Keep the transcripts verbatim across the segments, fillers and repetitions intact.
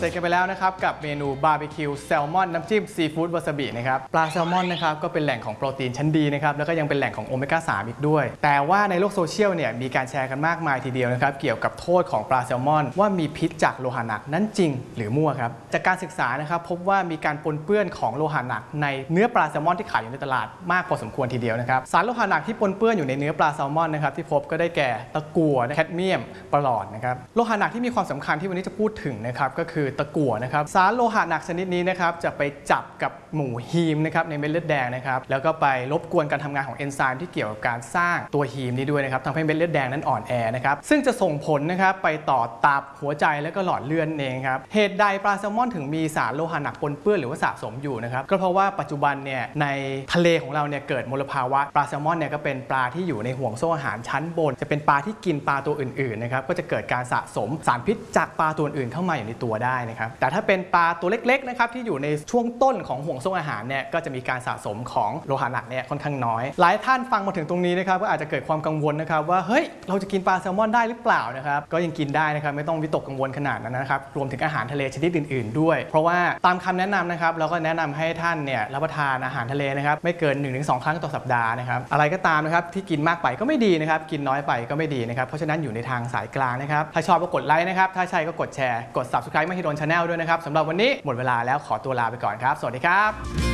ร็จกันไปแล้วนะครับกับเมนูบาร์บีคิวแซลมอนน้ำจิ้มซีฟู้ดวาซาบินะครับปลาแซลมอนนะครับก็เป็นแหล่งของโปรตีนชั้นดีนะครับแล้วก็ยังเป็นแหล่งของโอเมก้าสามอีกด้วยแต่ว่าในโลกโซเชียลเนี่ยมีการแชร์กันมากมายทีเดียวนะครับเกี่ยวกับโทษของปลาแซลมอนว่ามีพิษจากโลหะหนักนั้นจริงหรือมั่วครับจากการศึกษานะครับพบว่ามีการปนเปื้อนของโลหะหนักในเนื้อปลาแซลมอนที่ขายอยู่ในตลาดมากพอสมควรทีเดียวนะครับสารโลหะหนักที่ปนเปื้อนอยู่ในเนื้อปลาแซลมอนนะครับที่พบก็ได้แก่ตะกั่วแคดเมียมปลอดนะครับโลหะหนักที่มีความสำคัญที่วันนี้จะพูดถึงนะครับก็คือตะกั่วนะครับสารโลหะหนักชนิดนี้นะครับจะไปจับกับหมู่ฮีมนะครับในเม็ดเลือดแดงนะครับแล้วก็ไปรบกวนการทำงานของเอนไซม์ที่เกี่ยวกับการสร้างตัวฮีมนี้ด้วยนะครับทำให้เม็ดเลือดแดงนั้นอ่อนแอนะครับซึ่งจะส่งผลนะครับไปต่อตับหัวใจและก็หลอดเลือดเองครับเหตุใดปลาแซลมอนถึงมีสารโลหะหนักปนเปื้อนหรือว่าสะสมอยู่นะครับก็เพราะว่าปัจจุบันเนี่ยในทะเลของเราเนี่ยเกิดมลภาวะปลาแซลมอนเนี่ยก็เป็นปลาที่อยู่ในห่วงโซ่อาหารชั้นบนจะเป็นปลาที่กินปลาตัวอื่นๆนะครับก็จะเกิดการสะสมสารพิษจากปลาตัวอื่นเข้ามาอยู่ในตัวได้นะครับแต่ถ้าเป็นปลาตัวเล็กๆนะครับที่อยู่ในช่วงต้นของห่วงโซ่อาหารเนี่ยก็จะมีการสะสมของโลหะหนักเนี่ยค่อนข้างน้อยหลายท่านฟังมาถึงตรงนี้นะครับก็อาจจะเกิดความกังวลนะครับว่าเฮ้ยเราจะกินปลาแซลมอนได้หรือเปล่านะครับก็ยังกินได้นะครับไม่ต้องวิตกกังวลขนาดนั้นนะครับรวมถึงอาหารทะเลชนิดอื่นๆด้วยเพราะว่าตามคำแนะนำนะครับเราก็แนะนำให้ท่านเนี่ยรับประทานอาหารทะเลนะครับไม่เกิน หนึ่งถึงสอง ครั้งต่อสัปดาห์นะครับอะไรก็ตามนะครับที่กินมากไปก็ไม่ดีนะครับกินน้อยไปก็ไม่ดีนะครับเพราะฉะนั้นอยู่ในทางสายกลางนะครับถ้าชอบก็กดไลค์นะครับถ้าใช่ก็กดแชร์กด ซับสไครบ์ มหิดล ชาแนล ด้วยนะครับสำหรับวันนี้หมดเวลาแล้วขอตัวลาไปก่อนครับสวัสดีครับ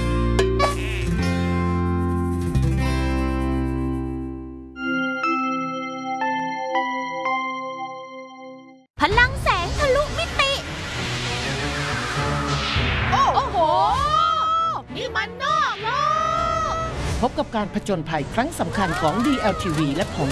พลังแสงทะลุมิติโอ้โหนี่มันนอกโลกพบกับการผจญภัยครั้งสำคัญของ ดี แอล ที วี และผง